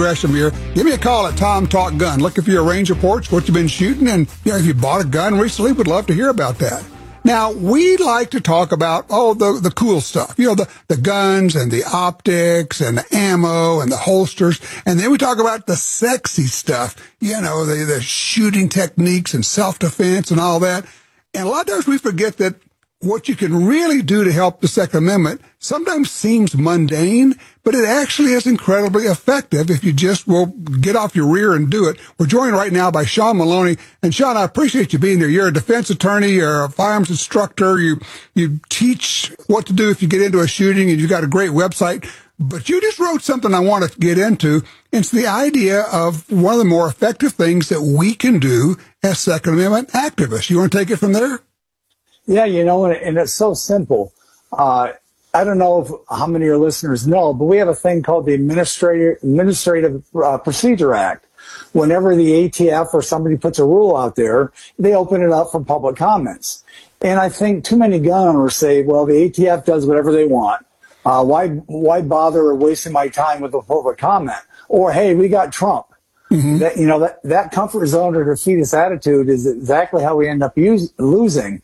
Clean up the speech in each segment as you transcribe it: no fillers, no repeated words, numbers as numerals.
Gresham here. Give me a call at Tom Talk Gun. Looking for your range reports, what you've been shooting, and if you bought a gun recently, would love to hear about that. Now, we like to talk about, the cool stuff. The guns and the optics and the ammo and the holsters. And then we talk about the sexy stuff, the shooting techniques and self-defense and all that. And a lot of times we forget that what you can really do to help the Second Amendment sometimes seems mundane, but it actually is incredibly effective if you just will get off your rear and do it. We're joined right now by Sean Maloney. And Sean, I appreciate you being here. You're a defense attorney, you're a firearms instructor, you teach what to do if you get into a shooting, and you've got a great website. But you just wrote something I want to get into. It's the idea of one of the more effective things that we can do as Second Amendment activists. You want to take it from there? Yeah, and it's so simple. I don't know how many of your listeners know, but we have a thing called the Administrative Procedure Act. Whenever the ATF or somebody puts a rule out there, they open it up for public comments. And I think too many gun owners say, well, the ATF does whatever they want. Why bother wasting my time with a public comment? Or, hey, we got Trump. Mm-hmm. That comfort zone or defeatist attitude is exactly how we end up losing.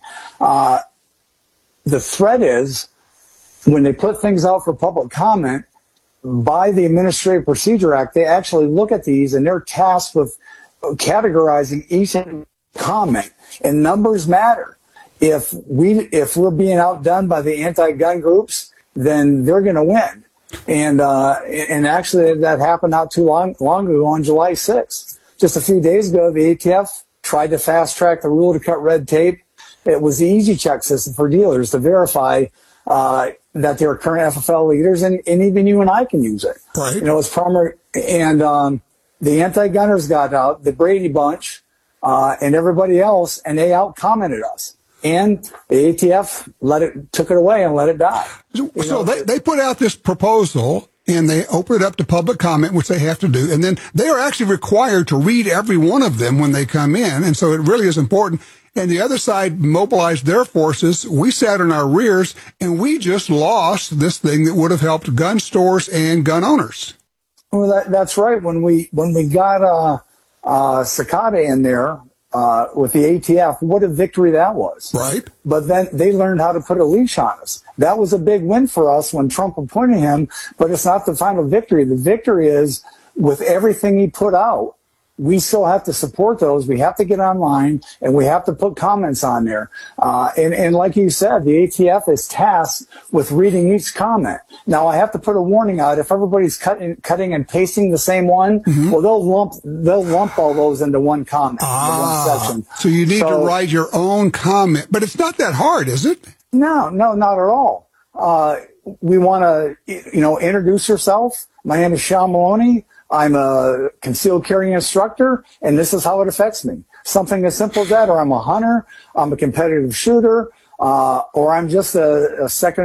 The threat is when they put things out for public comment by the Administrative Procedure Act, they actually look at these and they're tasked with categorizing each comment, and numbers matter. If we're being outdone by the anti-gun groups, then they're going to win. And actually that happened not too long ago on July 6th. Just a few days ago, the ATF tried to fast track the rule to cut red tape. It was the Easy Check system for dealers to verify that they're current FFL leaders, and even you and I can use it. Right. It's primary. And the anti-gunners got out, the Brady Bunch, and everybody else, and they out-commented us. And the ATF took it away and let it die. So they put out this proposal and they open it up to public comment, which they have to do. And then they are actually required to read every one of them when they come in. And so it really is important. And the other side mobilized their forces. We sat in our rears and we just lost this thing that would have helped gun stores and gun owners. Well, that's right. When we got Cicada in there, with the ATF, what a victory that was. Right. But then they learned how to put a leash on us. That was a big win for us when Trump appointed him, but it's not the final victory. The victory is with everything he put out, we still have to support those. We have to get online and we have to put comments on there. And like you said, the ATF is tasked with reading each comment. Now I have to put a warning out. If everybody's cutting and pasting the same one, mm-hmm. Well, they'll lump all those into one comment, one section. So you need to write your own comment, but it's not that hard, is it? No, not at all. We want to, introduce yourself. My name is Sean Maloney. I'm a concealed carry instructor, and this is how it affects me. Something as simple as that, or I'm a hunter, I'm a competitive shooter, or I'm just a second